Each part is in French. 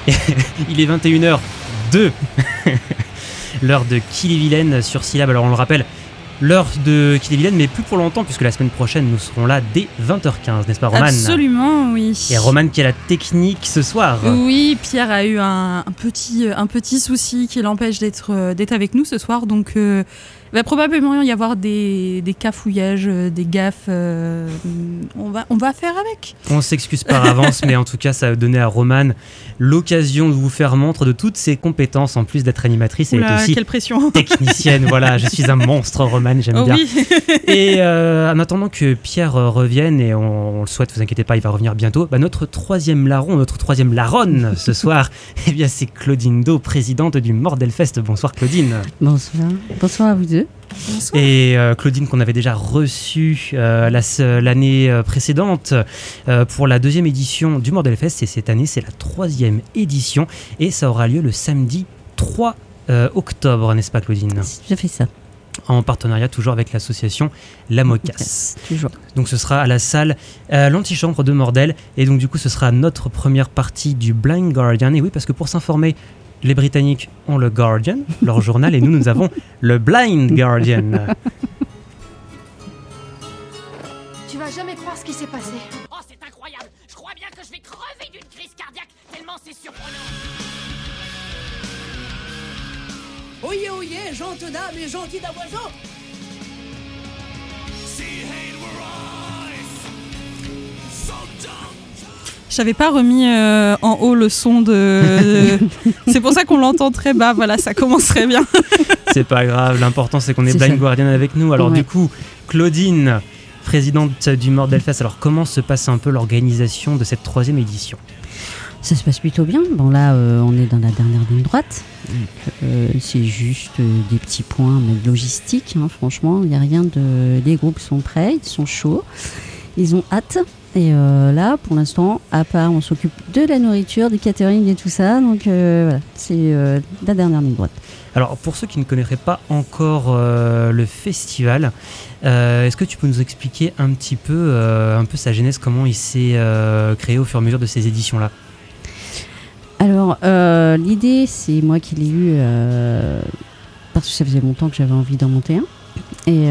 Il est 21h02. L'heure de Kill et Vilaine sur Syllab. Alors on le rappelle, l'heure de Kill et Vilaine, mais plus pour longtemps, puisque la semaine prochaine, nous serons là dès 20h15, n'est-ce pas, Romane ? Absolument, oui. Et Romane qui a la technique ce soir. Oui, Pierre a eu un petit souci qui l'empêche d'être avec nous ce soir, donc il va probablement y avoir des cafouillages, des gaffes. On va faire avec. On s'excuse par avance, mais en tout cas, ça a donné à Romane l'occasion de vous faire montre de toutes ses compétences, en plus d'être animatrice. Elle est aussi quelle pression. technicienne. Voilà, je suis un monstre, Romane, j'aime bien. Oui. Et en attendant que Pierre revienne, et on le souhaite, vous inquiétez pas, il va revenir bientôt, notre troisième larron, notre troisième larronne ce soir, eh bien, c'est Claudine Do, présidente du Mordelfest. Bonsoir Claudine. Bonsoir. Bonsoir à vous deux. Bonsoir. Et Claudine qu'on avait déjà reçue l'année précédente pour la 2e édition du Mordelfest, et cette année c'est la 3e édition et ça aura lieu le samedi 3 octobre, n'est-ce pas Claudine ? C'est tout à fait ça. En partenariat toujours avec l'association La Mocasse. Toujours. Donc ce sera à la salle l'antichambre de Mordel, et donc du coup ce sera notre première partie du Blind Guardian. Et oui, parce que pour s'informer, les Britanniques ont le Guardian, leur journal, et nous avons le Blind Guardian. Tu vas jamais croire ce qui s'est passé. Oh, c'est incroyable! Je crois bien que je vais crever d'une crise cardiaque, tellement c'est surprenant! Oyez, oyez, gente dame et gentil d'avoiseau. J'avais pas remis en haut le son de... C'est pour ça qu'on l'entend très bas. Voilà, ça commencerait bien. C'est pas grave, l'important c'est qu'on ait C'est Blind ça. Guardian avec nous. Alors Ouais. du coup, Claudine, présidente du Mordelfest, alors comment se passe un peu l'organisation de cette 3e édition ? Ça se passe plutôt bien. Bon là, on est dans la dernière ligne droite. C'est juste des petits points mais logistiques. Franchement, il n'y a rien de... Les groupes sont prêts, ils sont chauds. Ils ont hâte. Et là, pour l'instant, à part, on s'occupe de la nourriture, du catering et tout ça. Donc voilà, c'est la dernière ligne droite. Alors pour ceux qui ne connaîtraient pas encore le festival, est-ce que tu peux nous expliquer un peu sa genèse, comment il s'est créé au fur et à mesure de ces éditions-là ? Alors, l'idée, c'est moi qui l'ai eue parce que ça faisait longtemps que j'avais envie d'en monter un. Et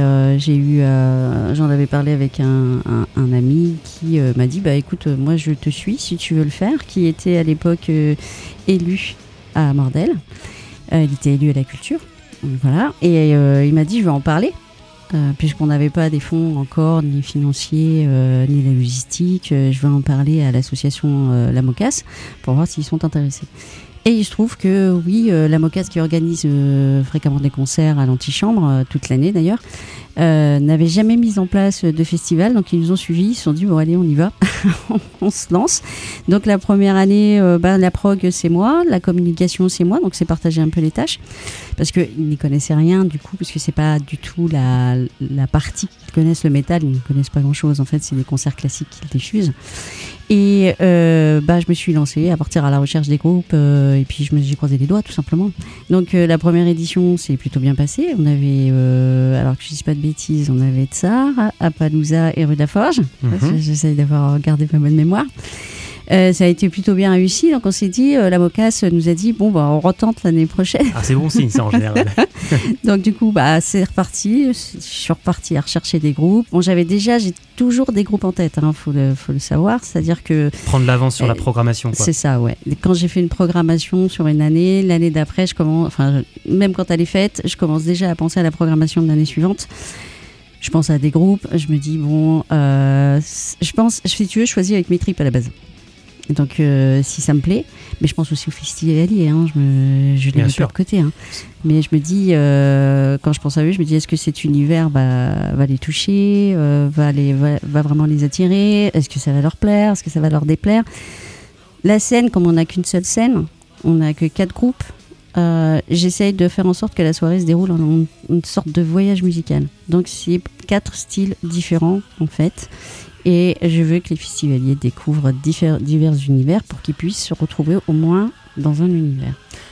j'en avais parlé avec un ami qui m'a dit, écoute, moi je te suis si tu veux le faire, qui était à l'époque élu à Mordel. Il était élu à la culture. Voilà. Et il m'a dit, je vais en parler. Puisqu'on n'avait pas des fonds encore, ni financiers, ni la logistique, je vais en parler à l'association La Mocasse pour voir s'ils sont intéressés. Et il se trouve que oui, La Mocasse qui organise fréquemment des concerts à l'antichambre, toute l'année d'ailleurs, n'avait jamais mis en place de festival, donc ils nous ont suivis, ils se sont dit bon allez on y va, on se lance. Donc la première année, la prog c'est moi, la communication c'est moi, donc c'est partager un peu les tâches, parce qu'ils n'y connaissaient rien du coup, parce que c'est pas du tout la partie qu'ils connaissent le métal, ils ne connaissent pas grand chose en fait, c'est des concerts classiques qu'ils diffusent. Et je me suis lancée à partir à la recherche des groupes et puis j'ai croisé les doigts tout simplement. Donc la première édition s'est plutôt bien passée. On avait, alors que je ne dis pas de bêtises, on avait Tsar, Appaloosa et Rue de la Forge. J'essaye d'avoir gardé ma bonne mémoire. Ça a été plutôt bien réussi, donc on s'est dit, la Mocasse nous a dit, on retente l'année prochaine. Ah, c'est bon signe ça en général. Donc du coup, c'est reparti, je suis repartie à rechercher des groupes. Bon, j'ai toujours des groupes en tête, faut le savoir, c'est-à-dire que... Prendre l'avance sur la programmation, quoi. C'est ça, ouais. Quand j'ai fait une programmation sur une année, l'année d'après, même quand elle est faite, je commence déjà à penser à la programmation de l'année suivante. Je pense à des groupes, je me dis, si tu veux, je choisis avec mes tripes à la base. Donc si ça me plaît, mais je pense aussi aux festivaliers, je les mets pas de côté. Mais je me dis, quand je pense à eux, je me dis est-ce que cet univers va les toucher, va vraiment les attirer, est-ce que ça va leur plaire, est-ce que ça va leur déplaire. La scène, comme on n'a qu'une seule scène, on n'a que 4 groupes, j'essaye de faire en sorte que la soirée se déroule en une sorte de voyage musical. Donc c'est 4 styles différents en fait. Et je veux que les festivaliers découvrent divers univers pour qu'ils puissent se retrouver au moins dans un univers.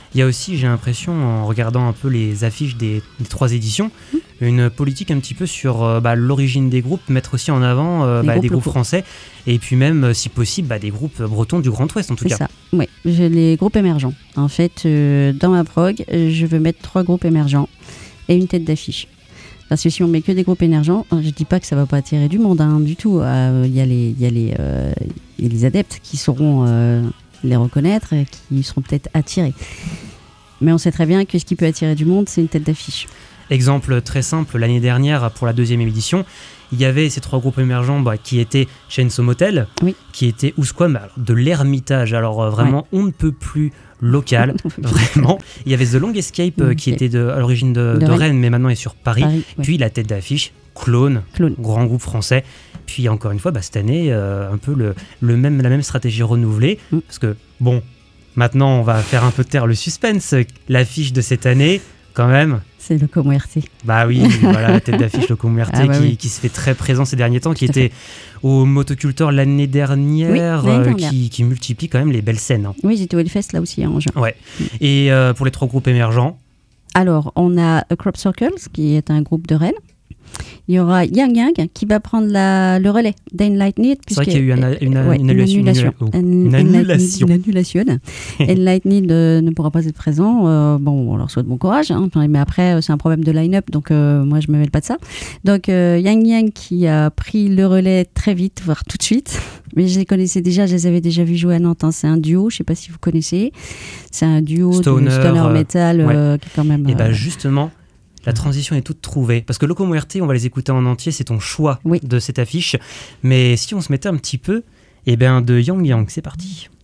Il y a aussi, j'ai l'impression, en regardant un peu les affiches des 3 éditions, une politique un petit peu sur l'origine des groupes, mettre aussi en avant des groupes français, et puis même, si possible, des groupes bretons du Grand Ouest, en tout cas. C'est ça, oui. J'ai les groupes émergents. En fait, dans ma prog, je veux mettre 3 groupes émergents et une tête d'affiche. Parce que si on met que des groupes émergents, je dis pas que ça va pas attirer du monde, du tout. Il y a les adeptes qui sauront les reconnaître, et qui seront peut-être attirés. Mais on sait très bien que ce qui peut attirer du monde, c'est une tête d'affiche. Exemple très simple, l'année dernière, pour la 2e édition, il y avait ces 3 groupes émergents qui étaient Chainsaw Motel, qui étaient Ousquam, de l'Ermitage. Alors vraiment, on ne peut plus local, vraiment. Il y avait The Long Escape qui était à l'origine de Rennes, mais maintenant est sur Paris. Puis la tête d'affiche, Clone, grand groupe français. Puis encore une fois, cette année, un peu la même stratégie renouvelée. Parce que, maintenant on va faire un peu taire le suspense. L'affiche de cette année, quand même... C'est le Commuerté. Oui, voilà, la tête d'affiche, le Commuerté, qui se fait très présent ces derniers temps, qui était au Motocultor l'année dernière, qui multiplie quand même les belles scènes. Oui, j'étais au Hellfest là aussi en juin. Ouais. Et pour les 3 groupes émergents, alors on a A Crop Circles, qui est un groupe de Rennes. Il y aura Yang Yang qui va prendre le relais d'Enlightened. C'est vrai qu'il y a eu une annulation. Annulation. Enlightened ne pourra pas être présent. On leur souhaite bon courage. Mais après, c'est un problème de line-up, donc moi, je ne me mêle pas de ça. Donc, Yang Yang qui a pris le relais très vite, voire tout de suite. Mais je les connaissais déjà, je les avais déjà vus jouer à Nantes. C'est un duo, je ne sais pas si vous connaissez. C'est un duo de stoner metal qui est quand même... Et justement... La transition est toute trouvée. Parce que Loco Muerte, on va les écouter en entier, c'est ton choix de cette affiche. Mais si on se mettait un petit peu, de Yang Yang, c'est parti.